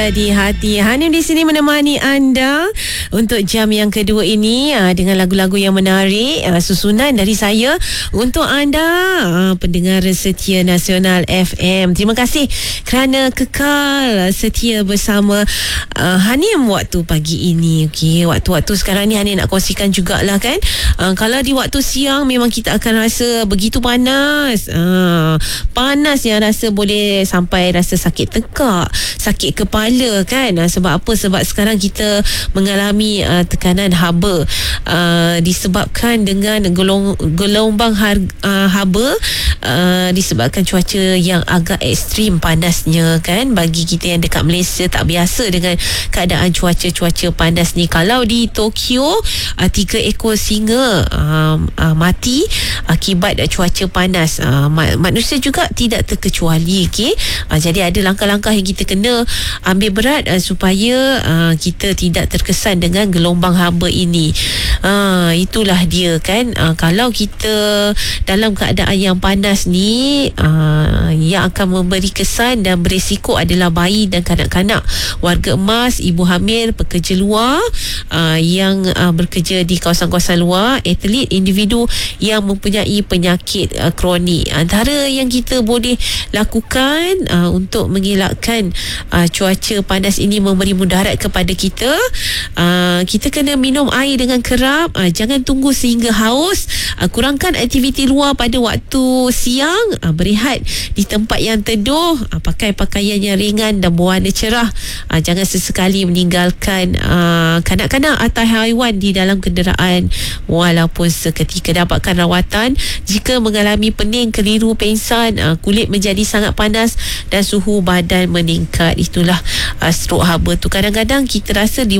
Di hati Hanim di sini menemani anda untuk jam yang kedua ini dengan lagu-lagu yang menarik, susunan dari saya untuk anda pendengar setia Nasional FM. Terima kasih kerana kekal setia bersama Hanim waktu pagi ini. Okey, waktu-waktu sekarang ni Hanim nak kongsikan jugalah kan. Kalau di waktu siang memang kita akan rasa begitu panas. Panas yang rasa boleh sampai rasa sakit tekak, sakit kepala kan. Sebab apa? Sebab sekarang kita mengalami tekanan haba disebabkan dengan gelombang haba disebabkan cuaca yang agak ekstrim panasnya kan. Bagi kita yang dekat Malaysia tak biasa dengan keadaan cuaca panas ni. Kalau di Tokyo 3 ekor singa mati akibat cuaca panas. Manusia juga tidak terkecuali. Okay? Jadi ada langkah-langkah yang kita kena ambil berat supaya kita tidak terkesan dengan gelombang haba ini. Itulah dia kan. Kalau kita dalam keadaan yang panas ni, yang akan memberi kesan dan berisiko adalah bayi dan kanak-kanak, warga emas, ibu hamil, pekerja luar yang bekerja di kawasan-kawasan luar, atlet, individu yang mempunyai penyakit kronik. Antara yang kita boleh lakukan untuk mengelakkan cuaca panas ini memberi mudarat kepada kita, kita kena minum air dengan kerap, jangan tunggu sehingga haus, kurangkan aktiviti luar pada waktu siang, berehat di tempat yang teduh, pakai pakaian yang ringan dan berwarna cerah, jangan sesekali meninggalkan kanak-kanak atau haiwan di dalam kenderaan walaupun seketika. Dapatkan rawatan jika mengalami pening, keliru, pengsan, kulit menjadi sangat panas dan suhu badan meningkat. Itulah stroke haba tu. Kadang-kadang kita rasa di